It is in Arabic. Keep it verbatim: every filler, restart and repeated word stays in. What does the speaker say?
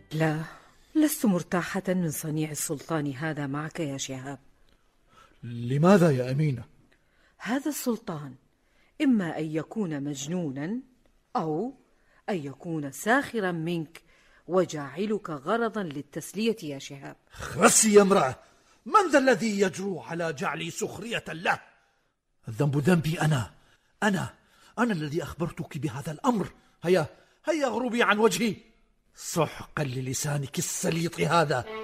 لا، لست مرتاحة من صنيع السلطان هذا معك يا شهاب. لماذا يا أمينة؟ هذا السلطان إما أن يكون مجنونا أو أن يكون ساخرا منك وجاعلك غرضا للتسلية يا شهاب. خرسي يا امرأة، من ذا الذي يجرؤ على جعلي سخرية له؟ الذنب ذنبي أنا أنا أنا الذي أخبرتك بهذا الأمر. هيا هيا اغربي عن وجهي، سحقا للسانك السليط هذا.